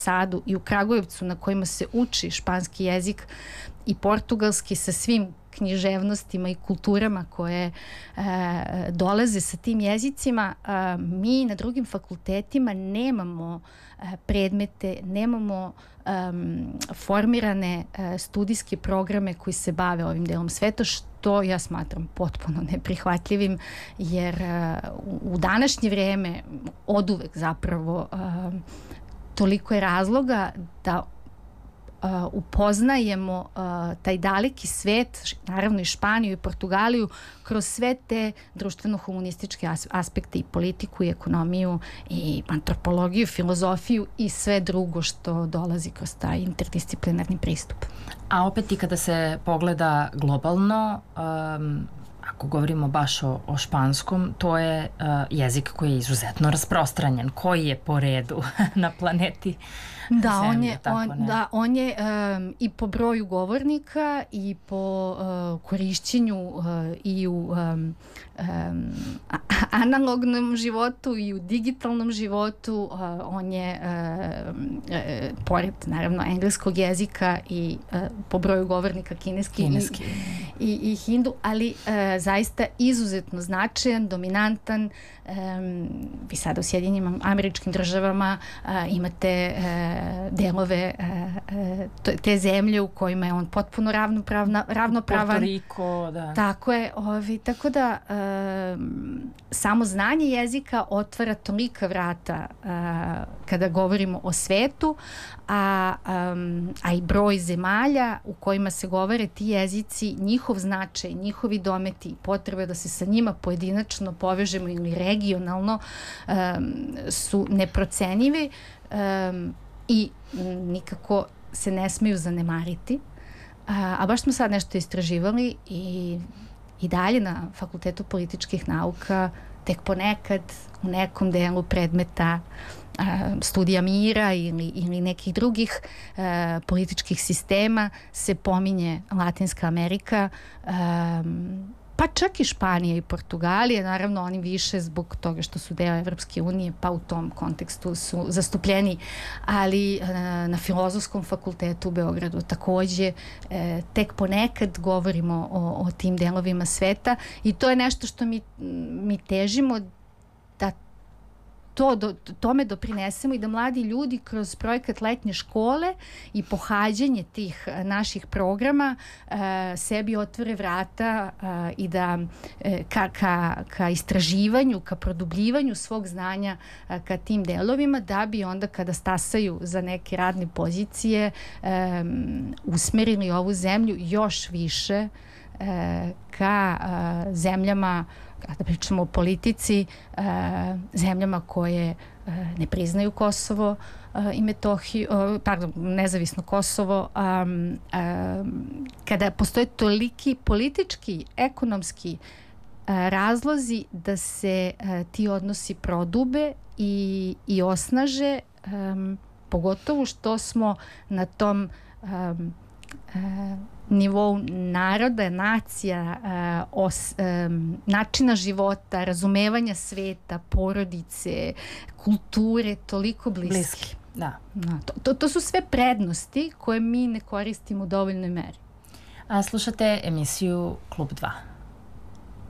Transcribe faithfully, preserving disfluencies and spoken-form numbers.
Sadu i u Kragujevcu na kojima se uči španski jezik i portugalski sa svim književnostima i kulturama koje e, dolaze sa tim jezicima, e, mi na drugim fakultetima nemamo e, predmete, nemamo e, formirane e, studijske programe koji se bave ovim delom sveta, što ja smatram potpuno neprihvatljivim, jer e, u, u današnje vreme oduvek zapravo e, toliko je razloga da Uh, upoznajemo uh, taj daleki svet, naravno i Španiju i Portugaliju, kroz sve te društveno-humanističke as- aspekte i politiku i ekonomiju i antropologiju, filozofiju i sve drugo što dolazi kroz taj interdisciplinarni pristup. A opet i kada se pogleda globalno, um, ako govorimo baš o, o španskom, to je uh, jezik koji je izuzetno rasprostranjen. Koji je po redu na planeti Da, Zemlje, on je, tako on, ne? da, on je um, i po broju govornika i po uh, korišćenju uh, i u um, um, analognom životu i u digitalnom životu. Uh, on je uh, uh, pored naravno engleskog jezika i uh, po broju govornika kineski, Kineski. I, i, i hindu, ali uh, zaista izuzetno značajan, dominantan. Um, vi sada u Sjedinjenim Američkim Državama uh, imate uh, delove uh, te zemlje u kojima je on potpuno ravnopravna, ravnopravan. Porto Riko, da. Tako je, ovi, tako da uh, samo znanje jezika otvara tolika vrata uh, kada govorimo o svetu, a, um, a i broj zemalja u kojima se govore ti jezici, njihov značaj, njihovi dometi, potrebe da se sa njima pojedinačno povežemo ili regionalno um, su neprocenjivi. Um, i nikako se ne smeju zanemariti. A, a baš smo sad nešto istraživali i, i dalje na Fakultetu političkih nauka tek ponekad u nekom delu predmeta a, studija mira ili, ili nekih drugih a, političkih sistema se pominje Latinska Amerika, a, pa čak i Španija i Portugalija, naravno oni više zbog toga što su deo Evropske unije, pa u tom kontekstu su zastupljeni, ali e, na Filozofskom fakultetu u Beogradu takođe e, tek ponekad govorimo o, o tim delovima sveta i to je nešto što mi, mi težimo da to, do, tome doprinesemo i da mladi ljudi kroz projekat letnje škole i pohađanje tih naših programa uh, sebi otvore vrata uh, i da uh, ka, ka, ka istraživanju, ka produbljivanju svog znanja uh, ka tim delovima, da bi onda kada stasaju za neke radne pozicije um, usmerili ovu zemlju još više uh, ka uh, zemljama, kada pričamo o politici, uh, zemljama koje uh, ne priznaju Kosovo uh, i Metohiju, uh, pardon, nezavisno Kosovo, um, um, kada postoje toliki politički, ekonomski uh, razlozi da se uh, ti odnosi prodube i, i osnaže, um, pogotovo što smo na tom um, uh, nivou naroda, nacija, uh, os, um, načina života, razumevanja sveta, porodice, kulture, toliko bliski. Bliski, da. No, to, to, to su sve prednosti koje mi ne koristimo u dovoljnoj meri. A slušate emisiju Klub dva.